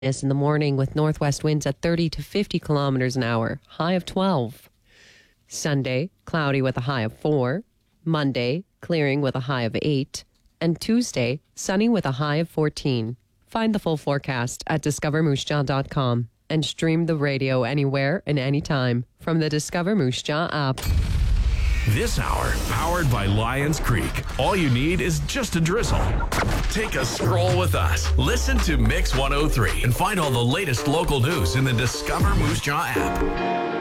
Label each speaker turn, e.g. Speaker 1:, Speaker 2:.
Speaker 1: In the morning with northwest winds at 30 to 50 kilometers an hour, high of 12. Sunday, cloudy with a high of 4. Monday, clearing with a high of 8. And Tuesday, sunny with a high of 14. Find the full forecast at discovermoose.com and stream the radio anywhere and anytime from the Discover Moose Jaw app.
Speaker 2: This hour, powered by Lions Creek. All you need is just a drizzle. Take a stroll with us. Listen to Mix 103 and find all the latest local news in the Discover Moose Jaw app.